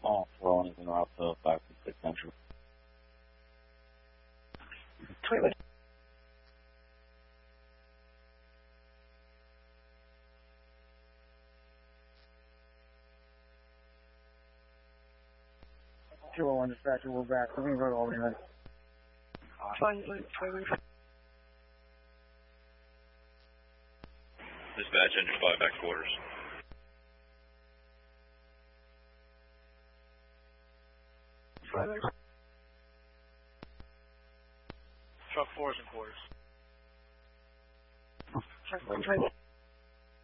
Oh, throw anything off the 526 Central. Toilet. Kilo 1 dispatcher, we're back. We're going to go to overhead. Toilet. Dispatch, engine 5, back quarters. Toilet. Truck 4 is in quarters. Toilet.